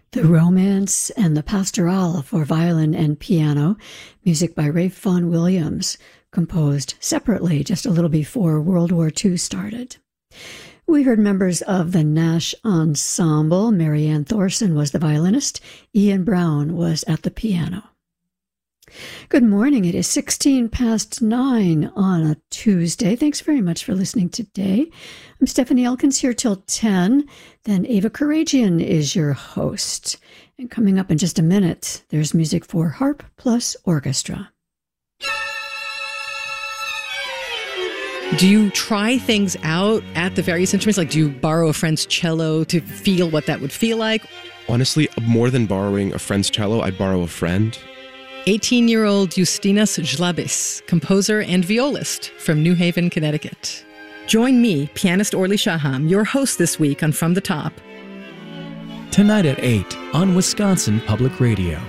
The Romance and the Pastoral for violin and piano, music by Ralph Vaughan Williams, composed separately just a little before World War II started. We heard members of the Nash Ensemble. Marianne Thorson was the violinist. Ian Brown was at the piano. Good morning. It is 16 past 9 on a Tuesday. Thanks very much for listening today. I'm Stephanie Elkins here till 10. Then Ava Karagian is your host. And coming up in just a minute, there's music for harp plus orchestra. Do you try things out at the various instruments? Like, do you borrow a friend's cello to feel what that would feel like? Honestly, more than borrowing a friend's cello, I borrow a friend. 18-year-old Justinas Žlabis, composer and violist from New Haven, Connecticut. Join me, pianist Orly Shaham, your host this week on From the Top. Tonight at 8 on Wisconsin Public Radio.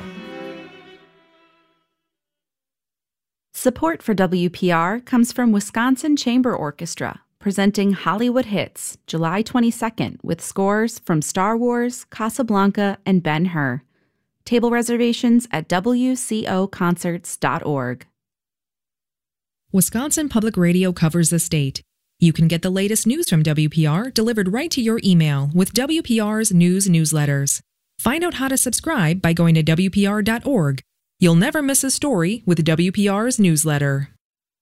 Support for WPR comes from Wisconsin Chamber Orchestra, presenting Hollywood Hits, July 22nd, with scores from Star Wars, Casablanca, and Ben-Hur. Table reservations at wcoconcerts.org. Wisconsin Public Radio covers the state. You can get the latest news from WPR delivered right to your email with WPR's news newsletters. Find out how to subscribe by going to WPR.org. You'll never miss a story with WPR's newsletter.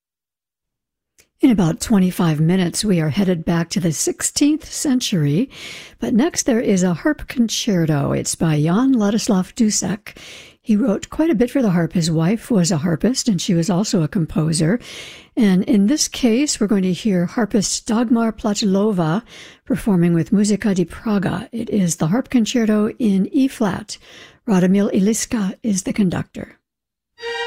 In about 25 minutes, we are headed back to the 16th century. But next, there is a harp concerto. It's by Jan Ladislav Dussek. He wrote quite a bit for the harp. His wife was a harpist, and she was also a composer. And in this case, we're going to hear harpist Dagmar Platilova performing with Muzika di Praga. It is the harp concerto in E-flat. Radomil Iliska is the conductor.